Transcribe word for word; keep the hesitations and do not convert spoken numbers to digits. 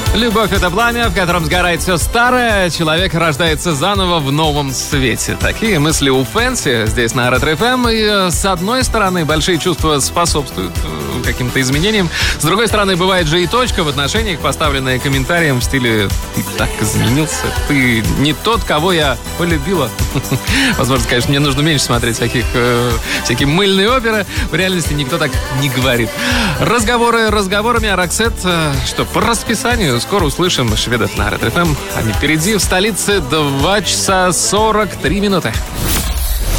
Любовь — это пламя, в котором сгорает все старое, человек рождается заново в новом свете. Такие мысли у Фэнси здесь на Ретро эф эм. И с одной стороны, большие чувства способствуют каким-то изменениям. С другой стороны, бывает же и точка в отношениях, поставленная комментарием в стиле «Ты так изменился, ты не тот, кого я полюбила». Возможно, конечно, мне нужно меньше смотреть всяких, э, всякие мыльные оперы. В реальности никто так не говорит. Разговоры разговорами, а Роксет, э, что по расписанию скоро услышим шведов на Ретро эф эм. Они впереди, в столице два часа сорок три минуты.